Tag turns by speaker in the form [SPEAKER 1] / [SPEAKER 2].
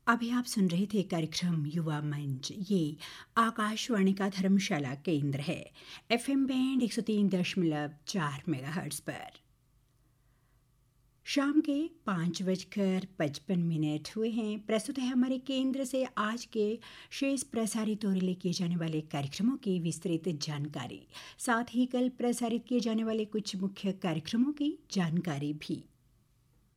[SPEAKER 1] अभी आप सुन रहे थे कार्यक्रम युवा मंच। ये आकाशवाणी का धर्मशाला केंद्र है। एफएम बैंड 103.4 मेगाहर्ट्ज पर। शाम के 5:55 हुए हैं। प्रस्तुत है हमारे केंद्र से आज के शेष प्रसारित और रिले किए जाने वाले कार्यक्रमों की विस्तृत जानकारी, साथ ही कल प्रसारित किए जाने वाले कुछ मुख्य कार्यक्रमों की जानकारी भी।